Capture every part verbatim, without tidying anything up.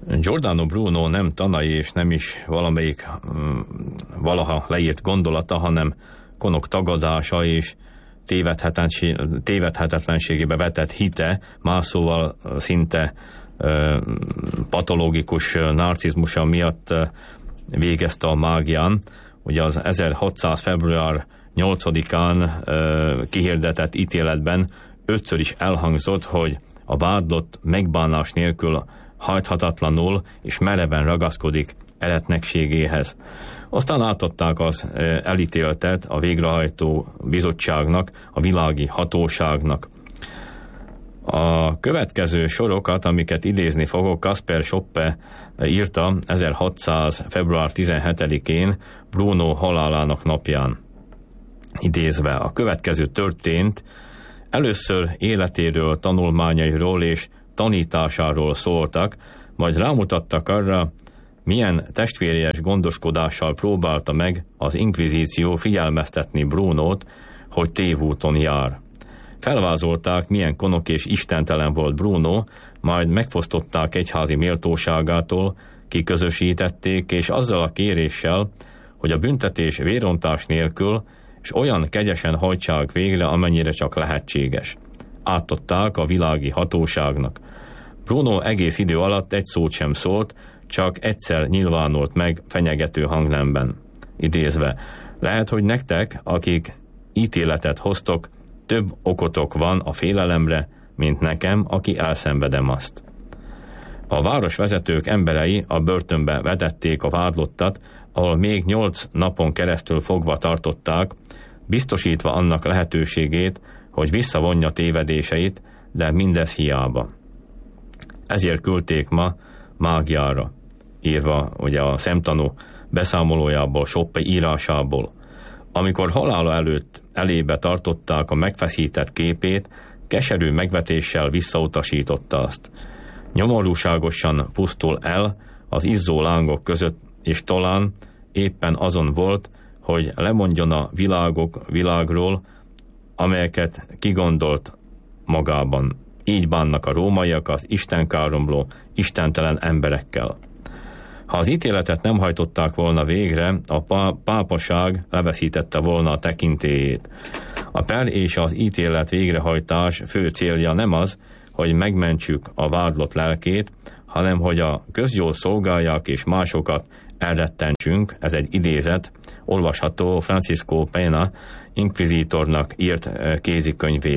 Giordano Bruno nem tanai és nem is valamelyik um, valaha leírt gondolata, hanem Konok tagadása és tévedhetetlenségébe vetett hite, más szóval szinte uh, patológikus narcizmusa miatt uh, végezte a mágián. Ugye az ezerhatszáz február nyolcadikán uh, kihirdetett ítéletben ötször is elhangzott, hogy a vádlott megbánás nélkül hajthatatlanul és mereven ragaszkodik eretnekségéhez. Aztán átadták az elítéltet a végrehajtó bizottságnak, a világi hatóságnak. A következő sorokat, amiket idézni fogok, Kasper Schoppe írta ezerhatszáz február tizenhetedikén Bruno halálának napján. Idézve, a következő történt, először életéről, tanulmányairól és tanításáról szóltak, majd rámutattak arra, milyen testvéries gondoskodással próbálta meg az inkvizíció figyelmeztetni Brunót, hogy tévúton jár. Felvázolták, milyen konok és istentelen volt Bruno, majd megfosztották egyházi méltóságától, kiközösítették, és azzal a kéréssel, hogy a büntetés vérontás nélkül és olyan kegyesen hajtsák végre, amennyire csak lehetséges. Átadták a világi hatóságnak. Bruno egész idő alatt egy szót sem szólt, csak egyszer nyilvánult meg fenyegető hangnemben. Idézve, lehet, hogy nektek, akik ítéletet hoztok, több okotok van a félelemre, mint nekem, aki elszenvedem azt. A városvezetők emberei a börtönbe vetették a vádlottat, ahol még nyolc napon keresztül fogva tartották, biztosítva annak lehetőségét, hogy visszavonja tévedéseit, de mindez hiába. Ezért küldték ma mágiára, írva ugye a szemtanú beszámolójából, Schoppe írásából. Amikor halála előtt elébe tartották a megfeszített képét, keserű megvetéssel visszautasította azt. Nyomorúságosan pusztul el az izzó lángok között, és talán éppen azon volt, hogy lemondjon a világok világról, amelyeket kigondolt magában. Így bánnak a rómaiak az istenkáromló, istentelen emberekkel. Ha az ítéletet nem hajtották volna végre, a pá- pápaság leveszítette volna a tekintélyét. A per és az ítélet végrehajtás fő célja nem az, hogy megmentsük a vádlott lelkét, hanem hogy a közjól szolgálják és másokat elrettentsünk, ez egy idézet, olvasható Francisco Pena inkvizítornak írt kézikönyvében.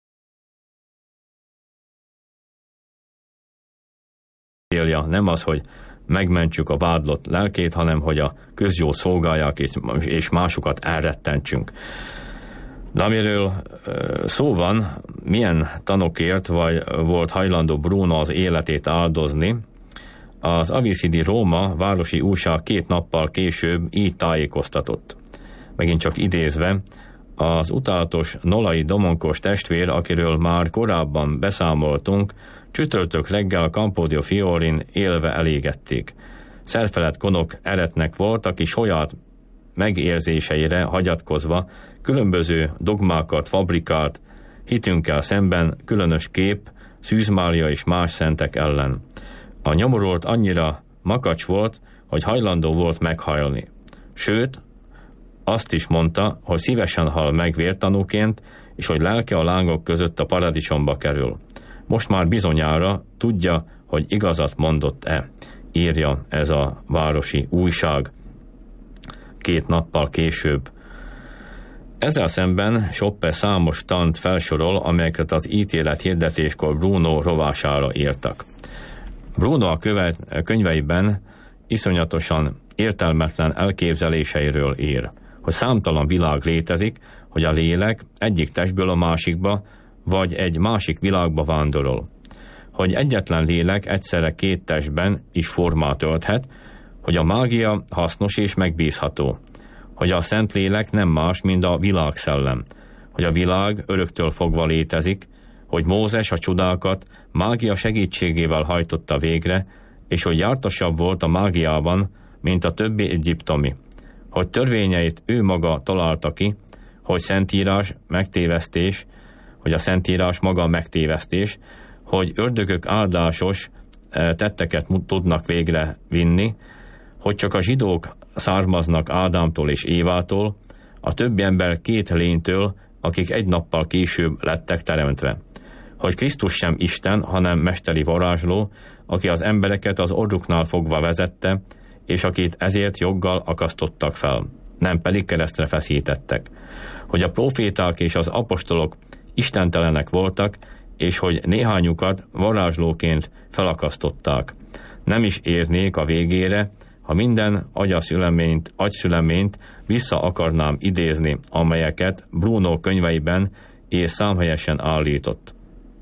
Célja nem az, hogy megmentsük a vádlott lelkét, hanem hogy a közjól szolgálják és másokat elrettentsünk. De amiről szó van, milyen tanokért vagy volt hajlandó Bruno az életét áldozni, az Avicii Róma városi újság két nappal később így tájékoztatott. Megint csak idézve, az utálatos Nolai Domonkos testvér, akiről már korábban beszámoltunk, csütörtök reggel a Campo Fiorin élve elégették. Szerfelett konok eretnek volt, aki saját megérzéseire hagyatkozva különböző dogmákat fabrikált, hitünkkel szemben különös kép, Szűz Mária és más szentek ellen. A nyomorolt annyira makacs volt, hogy hajlandó volt meghalni. Sőt, azt is mondta, hogy szívesen hal meg vértanúként, és hogy lelke a lángok között a paradicsomba kerül. Most már bizonyára tudja, hogy igazat mondott-e, írja ez a városi újság két nappal később. Ezzel szemben Schoppe számos tant felsorol, amelyeket az ítélet hirdetéskor Bruno rovására írtak. Bruno a követ, könyveiben iszonyatosan értelmetlen elképzeléseiről ír, hogy számtalan világ létezik, hogy a lélek egyik testből a másikba, vagy egy másik világba vándorol. Hogy egyetlen lélek egyszerre két testben is formát ölthet, hogy a mágia hasznos és megbízható, hogy a Szentlélek nem más, mint a világszellem, hogy a világ öröktől fogva létezik, hogy Mózes a csodákat mágia segítségével hajtotta végre, és hogy jártasabb volt a mágiában, mint a többi egyiptomi, hogy törvényeit ő maga találta ki, hogy szentírás megtévesztés, hogy a szentírás maga megtévesztés, hogy ördögök áldásos tetteket tudnak végre vinni, hogy csak a zsidók származnak Ádámtól és Évától, a többi ember két lénytől, akik egy nappal később lettek teremtve. Hogy Krisztus sem Isten, hanem mesteri varázsló, aki az embereket az orruknál fogva vezette, és akit ezért joggal akasztottak fel, nem pedig keresztre feszítettek. Hogy a proféták és az apostolok istentelenek voltak, és hogy néhányukat varázslóként felakasztották. Nem is érnék a végére, ha minden agyaszüleményt, agyszüleményt vissza akarnám idézni, amelyeket Bruno könyveiben és számhelyesen állított.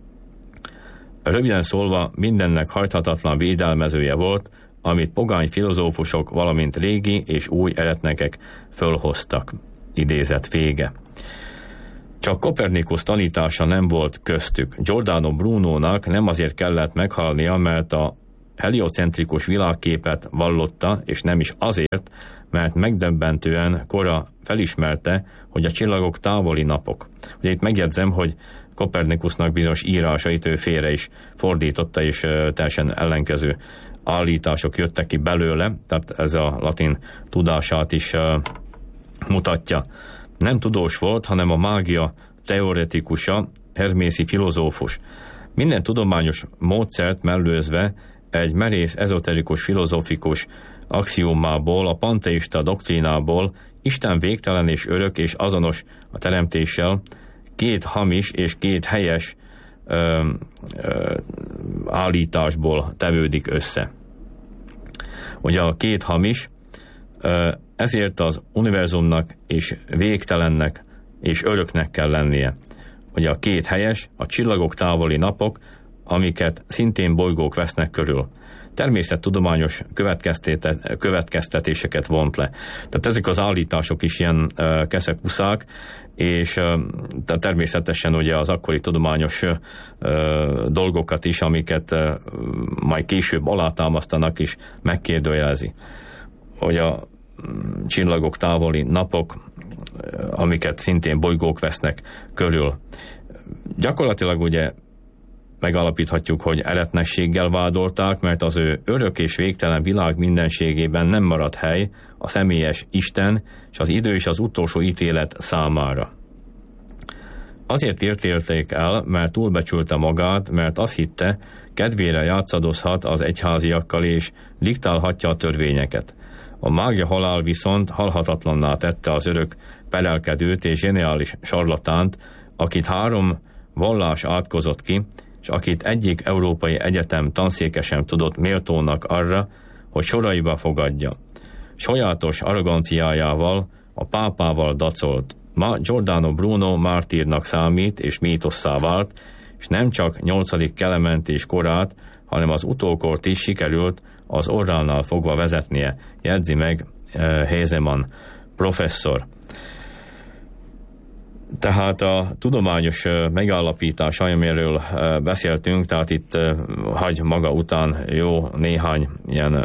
Röviden szólva, mindennek hajthatatlan védelmezője volt, amit pogány filozófusok, valamint régi és új eretnekek fölhoztak. Idézet vége. Csak Kopernikus tanítása nem volt köztük. Giordano Brunónak nem azért kellett meghalnia, mert a heliocentrikus világképet vallotta, és nem is azért, mert megdöbbentően kora felismerte, hogy a csillagok távoli napok. Ugye itt megjegyzem, hogy Kopernikusnak bizonyos írásait ő félre is fordította, és teljesen ellenkező állítások jöttek ki belőle, tehát ez a latin tudását is mutatja. Nem tudós volt, hanem a mágia teoretikusa, hermészi filozófus. Minden tudományos módszert mellőzve egy merész ezoterikus filozófikus axiómából, a panteista doktrínából, Isten végtelen és örök és azonos a teremtéssel, két hamis és két helyes ö, ö, állításból tevődik össze. Ugye a két hamis, ö, ezért az univerzumnak és végtelennek és öröknek kell lennie. Ugye a két helyes, a csillagok távoli napok, amiket szintén bolygók vesznek körül. Természettudományos következtetéseket vont le. Tehát ezek az állítások is ilyen uh, keszekuszák, és uh, természetesen ugye az akkori tudományos uh, dolgokat is, amiket uh, majd később alátámasztanak is megkérdőjelezi. Hogy a csillagok távoli napok, uh, amiket szintén bolygók vesznek körül. Gyakorlatilag ugye megalapíthatjuk, hogy eretnességgel vádolták, mert az ő örök és végtelen világ mindenségében nem maradt hely a személyes Isten és az idő és az utolsó ítélet számára. Azért ítélték el, mert túlbecsülte magát, mert azt hitte, kedvére játszadozhat az egyháziakkal és diktálhatja a törvényeket. A mágia halál viszont halhatatlanná tette az örök pelelkedőt és zseniális sarlatánt, akit három vallás átkozott ki, és akit egyik európai egyetem tanszéke sem tudott méltónak arra, hogy soraiba fogadja. Sajátos arroganciájával, a pápával dacolt. Ma Giordano Bruno mártírnak számít és mítosszá vált, és nem csak nyolcadik Klement és korát, hanem az utókort is sikerült az orránál fogva vezetnie, jegyzi meg uh, Hézeman professzor. Tehát a tudományos megállapítás, amiről beszéltünk, tehát itt hagy maga után jó néhány ilyen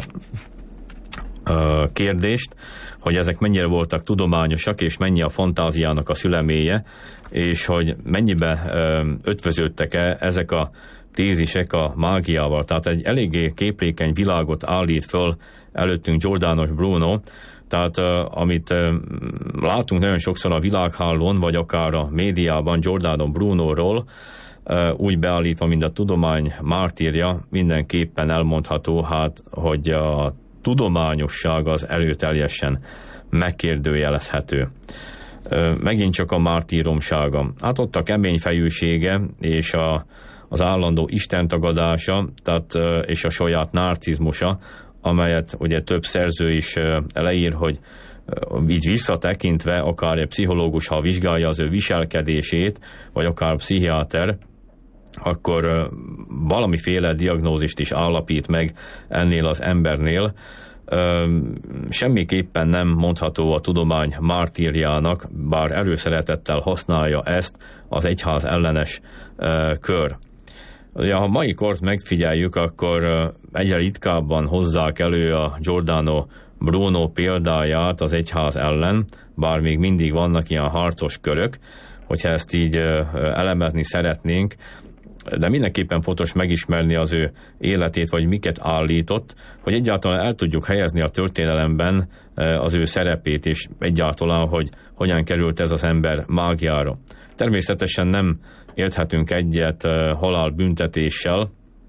kérdést, hogy ezek mennyire voltak tudományosak, és mennyi a fantáziának a szülemélye, és hogy mennyibe ötvöződtek-e ezek a tézisek a mágiával. Tehát egy eléggé képlékeny világot állít föl előttünk Giordano Bruno. Tehát uh, amit uh, látunk nagyon sokszor a világhálón, vagy akár a médiában Giordano Brunóról, uh, úgy beállítva, mint a tudomány mártírja, mindenképpen elmondható, hát, hogy a tudományosság az erőteljesen megkérdőjelezhető. Uh, megint csak a mártíromsága. Hát ott a kemény fejűsége és a, az állandó istentagadása, tehát, uh, és a saját narcizmusa, amelyet ugye több szerző is leír, hogy így visszatekintve akár egy pszichológus, ha vizsgálja az ő viselkedését, vagy akár pszichiáter, akkor valamiféle diagnózist is állapít meg ennél az embernél. Semmiképpen nem mondható a tudomány mártírjának, bár előszeretettel használja ezt az egyház ellenes kör. Ha a mai kort megfigyeljük, akkor egyre ritkábban hozzák elő a Giordano Bruno példáját az egyház ellen, bár még mindig vannak ilyen harcos körök, hogyha ezt így elemezni szeretnénk, de mindenképpen fontos megismerni az ő életét, vagy miket állított, hogy egyáltalán el tudjuk helyezni a történelemben az ő szerepét, és egyáltalán, hogy hogyan került ez az ember mágiára. Természetesen nem érthetünk egyet halálbüntetéssel,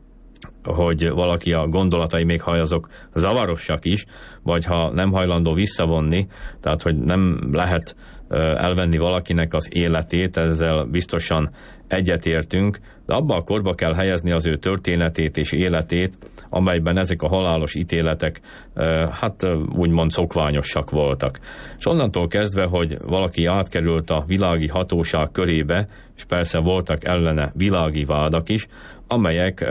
hogy valaki a gondolatai, még ha azok zavarosak is, vagy ha nem hajlandó visszavonni, tehát hogy nem lehet elvenni valakinek az életét, ezzel biztosan egyetértünk, de abba a korba kell helyezni az ő történetét és életét, amelyben ezek a halálos ítéletek hát úgymond szokványosak voltak. És onnantól kezdve, hogy valaki átkerült a világi hatóság körébe, és persze voltak ellene világi vádak is, amelyek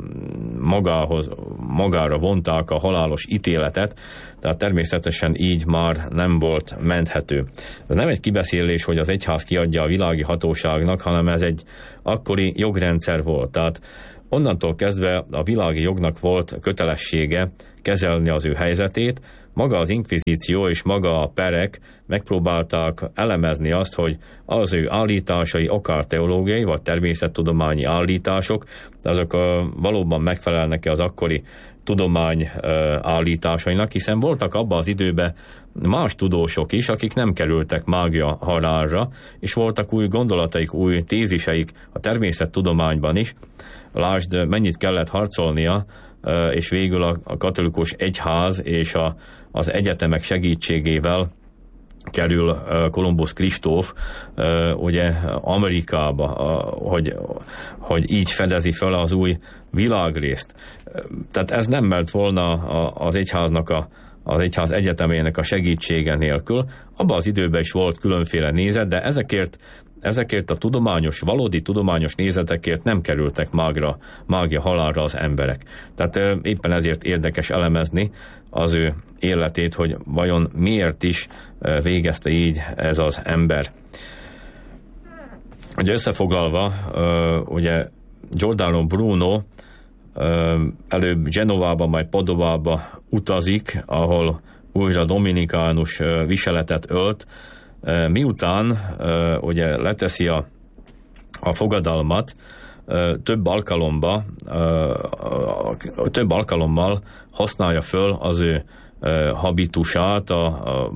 magához, magára vonták a halálos ítéletet, tehát természetesen így már nem volt menthető. Ez nem egy kibeszélés, hogy az egyház kiadja a világi hatóságnak, hanem ez egy akkori jogrendszer volt. Tehát onnantól kezdve a világi jognak volt kötelessége kezelni az ő helyzetét, maga az inkvizíció és maga a perek megpróbálták elemezni azt, hogy az ő állításai akár teológiai vagy természettudományi állítások, azok valóban megfelelnek-e az akkori tudomány állításainak, hiszen voltak abban az időben más tudósok is, akik nem kerültek mágia halálra, és voltak új gondolataik, új téziseik a természettudományban is. Lásd, mennyit kellett harcolnia, és végül a katolikus egyház és a, az egyetemek segítségével kerül Kolumbusz Kristóf ugye Amerikába, hogy, hogy így fedezi fel az új világrészt. Tehát ez nem ment volna az egyháznak a az egyház egyetemének a segítsége nélkül. Abban az időben is volt különféle nézet, de ezekért Ezekért a tudományos, valódi tudományos nézetekért nem kerültek mágra, mágia halálra az emberek. Tehát éppen ezért érdekes elemezni az ő életét, hogy vajon miért is végezte így ez az ember. Ugye összefoglalva, ugye Giordano Bruno előbb Genovába, majd Padovába utazik, ahol újra dominikánus viseletet ölt, miután ugye leteszi a, a fogadalmat, több alkalomba, több alkalommal használja föl az ő habitusát, a, a,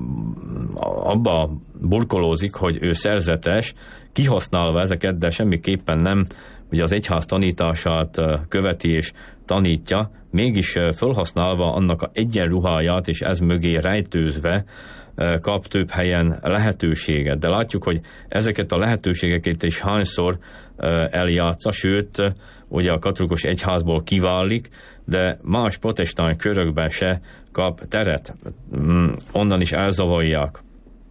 abba burkolózik, hogy ő szerzetes, kihasználva ezeket, de semmiképpen nem ugye az egyház tanítását követi és tanítja, mégis felhasználva annak a egyenruháját, és ez mögé rejtőzve kap több helyen lehetőséget. De látjuk, hogy ezeket a lehetőségeket is hányszor eljátsza, sőt, ugye a katolikus egyházból kiválik, de más protestáns körökben se kap teret. Onnan is elzavarják.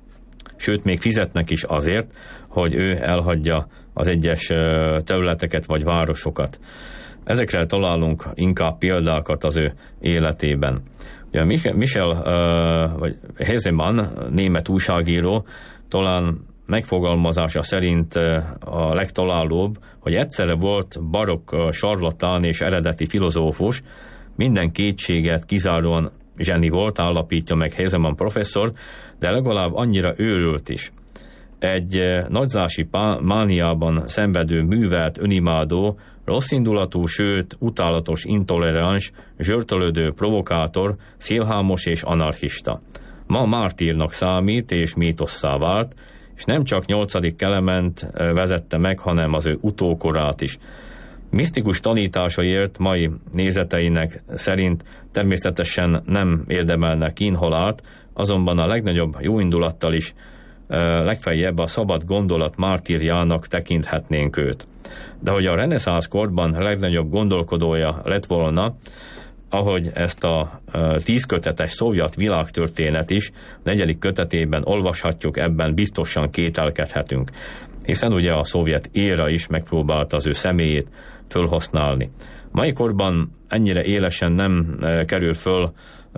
Sőt, még fizetnek is azért, hogy ő elhagyja az egyes területeket vagy városokat. Ezekre találunk inkább példákat az ő életében. Ugye Michel, Michel uh, vagy Hesemann, német újságíró, talán megfogalmazása szerint uh, a legtalálóbb, hogy egyszerre volt barokk uh, sarlatán és eredeti filozófus, minden kétséget kizáróan zseni volt, állapítja meg Hesemann professzor, de legalább annyira őrült is. Egy uh, nagyzási pá- mániában szenvedő, művelt, önimádó, rosszindulatú, sőt, utálatos, intoleráns, zsörtölődő, provokátor, szélhámos és anarchista. Ma mártírnak számít és mítosszá vált, és nem csak nyolcadik Klement vezette meg, hanem az ő utókorát is. Misztikus tanításaiért mai nézeteinek szerint természetesen nem érdemelne kínhalált, azonban a legnagyobb jóindulattal is legfeljebb a szabad gondolat mártírjának tekinthetnénk őt. De hogy a reneszánsz korban a legnagyobb gondolkodója lett volna, ahogy ezt a tízkötetes szovjet világtörténet is negyedik kötetében olvashatjuk, ebben biztosan kételkedhetünk. Hiszen ugye a szovjet éra is megpróbálta az ő személyét fölhasználni. Mai korban ennyire élesen nem kerül föl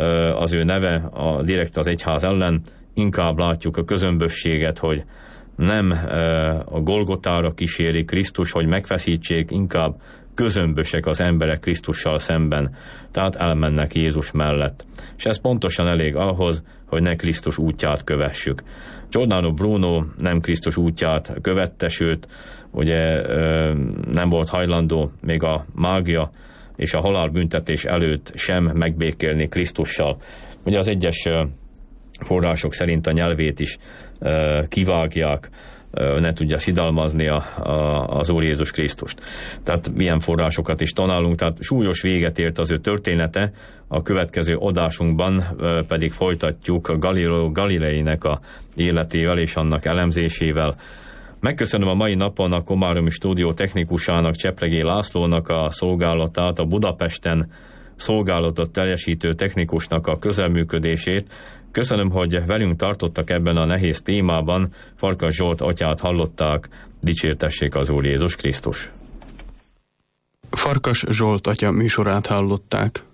az ő neve a direkt az egyház ellen, inkább látjuk a közömbösséget, hogy nem a Golgotára kíséri Krisztus, hogy megfeszítsék, inkább közömbösek az emberek Krisztussal szemben, tehát elmennek Jézus mellett. És ez pontosan elég ahhoz, hogy ne Krisztus útját kövessük. Giordano Bruno nem Krisztus útját követte, sőt, ugye nem volt hajlandó még a mágia és a halálbüntetés előtt sem megbékélni Krisztussal. Ugye az egyes források szerint a nyelvét is kivágják, ne tudja szidalmazni a, a, az Úr Jézus Krisztust. Tehát milyen forrásokat is tanálunk, tehát súlyos véget ért az ő története, a következő adásunkban pedig folytatjuk Galileo Galileinek a életével és annak elemzésével. Megköszönöm a mai napon a Komáromi stúdió technikusának, Csepregé Lászlónak a szolgálatát, a Budapesten szolgálatot teljesítő technikusnak a közelműködését. Köszönöm, hogy velünk tartottak ebben a nehéz témában. Farkas Zsolt atyát hallották, dicsértessék az Úr Jézus Krisztus. Farkas Zsolt atya műsorát hallották.